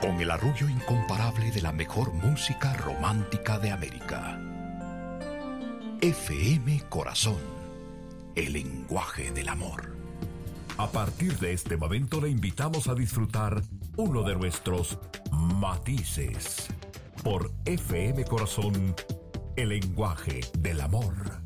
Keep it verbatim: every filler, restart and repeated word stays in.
Con el arrullo incomparable de la mejor música romántica de América. F M Corazón, el lenguaje del amor. A partir de este momento le invitamos a disfrutar uno de nuestros matices. Por F M Corazón, el lenguaje del amor.